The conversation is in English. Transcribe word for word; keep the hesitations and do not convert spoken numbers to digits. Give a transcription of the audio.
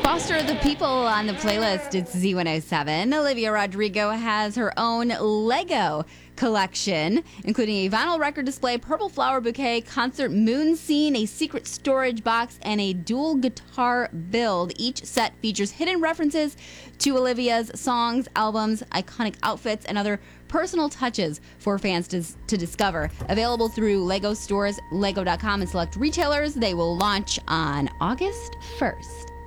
Foster the people on the playlist. It's Z one oh seven. Olivia Rodrigo has her own Lego collection, including a vinyl record display, purple flower bouquet, concert moon scene, a secret storage box, and a dual guitar build. Each set features hidden references to Olivia's songs, albums, iconic outfits, and other personal touches for fans to, to discover. Available through Lego stores, lego dot com, and select retailers. They will launch on August first.